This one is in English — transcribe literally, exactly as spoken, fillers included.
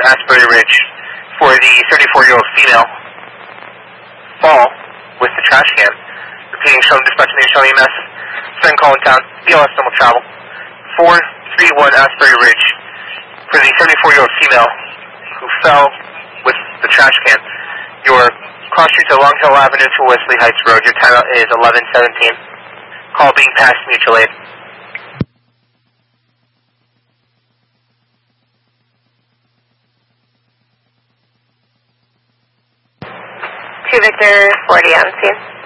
Asbury Ridge for the thirty-four-year-old female fall with the trash can. Repeating, show them dispatch name, show E M S. Send call in town. B L S normal travel. four three one Asbury Ridge for the thirty-four-year-old female who fell with the trash can. Your cross street to Long Hill Avenue to Wesley Heights Road. Your timeout is eleven seventeen. Call being passed mutual aid. two Victor forty on scene.